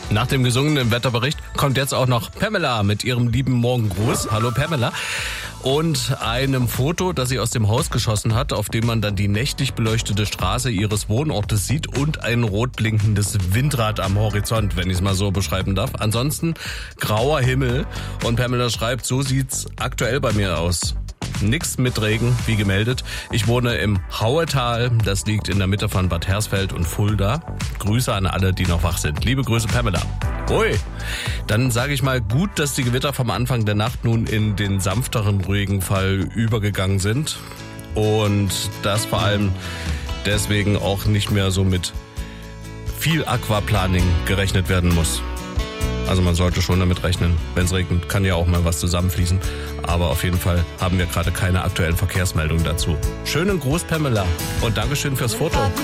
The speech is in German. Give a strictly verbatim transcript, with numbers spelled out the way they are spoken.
Nach dem gesungenen Wetterbericht kommt jetzt auch noch Pamela mit ihrem lieben Morgengruß. Hallo Pamela. Und einem Foto, das sie aus dem Haus geschossen hat, auf dem man dann die nächtlich beleuchtete Straße ihres Wohnortes sieht und ein rot blinkendes Windrad am Horizont, wenn ich es mal so beschreiben darf. Ansonsten grauer Himmel und Pamela schreibt, so sieht's aktuell bei mir aus. Nix mit Regen, wie gemeldet. Ich wohne im Hauetal, das liegt in der Mitte von Bad Hersfeld und Fulda. Grüße an alle, die noch wach sind. Liebe Grüße, Pamela. Ui, dann sage ich mal gut, dass die Gewitter vom Anfang der Nacht nun in den sanfteren Regenfall übergegangen sind. Und das vor allem deswegen auch nicht mehr so mit viel Aquaplaning gerechnet werden muss. Also man sollte schon damit rechnen, wenn es regnet, kann ja auch mal was zusammenfließen. Aber auf jeden Fall haben wir gerade keine aktuellen Verkehrsmeldungen dazu. Schönen Gruß, Pamela. Und Dankeschön fürs Foto.